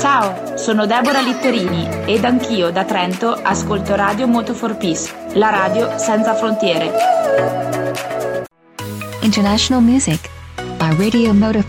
Ciao, sono Deborah Littorini ed anch'io da Trento ascolto Radio Moto for Peace, la radio senza frontiere. International music by Radio Moto